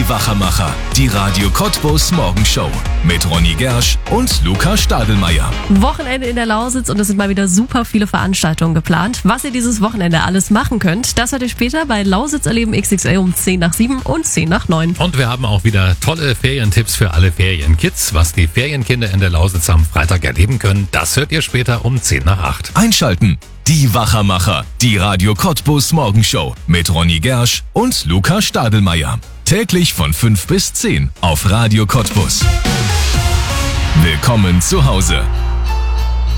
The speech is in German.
Die Wachermacher, die Radio Cottbus Morgenshow mit Ronny Gersch und Luca Stadelmeier. Wochenende in der Lausitz und es sind mal wieder super viele Veranstaltungen geplant. Was ihr dieses Wochenende alles machen könnt, das hört ihr später bei Lausitz erleben XXL um 10 nach 7 und 10 nach 9. Und wir haben auch wieder tolle Ferientipps für alle Ferienkids. Was die Ferienkinder in der Lausitz am Freitag erleben können, das hört ihr später um 10 nach 8. Einschalten. Die Wachermacher, die Radio Cottbus Morgenshow mit Ronny Gersch und Luca Stadelmeier. Täglich von 5 bis 10 auf Radio Cottbus. Willkommen zu Hause.